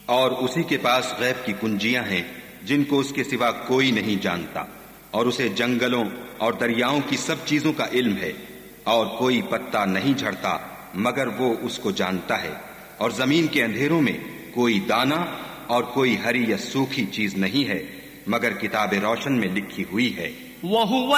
और उसी के पास गैब की कुंजियां हैं जिनको उसके सिवा कोई नहीं जानता, और उसे जंगलों और दरियाओं की सब चीजों का इल्म है, और कोई पत्ता नहीं झड़ता मगर वो उसको जानता है, और जमीन के अंधेरों में कोई दाना और कोई हरी या सूखी चीज नहीं है मगर किताब रोशन में लिखी हुई है।